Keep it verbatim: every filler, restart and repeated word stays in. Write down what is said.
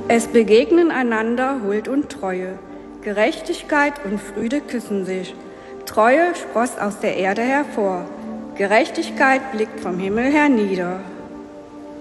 Es begegnen einander Huld und Treue, Gerechtigkeit und Friede küssen sich. Treue spross aus der Erde hervor, Gerechtigkeit blickt vom Himmel hernieder.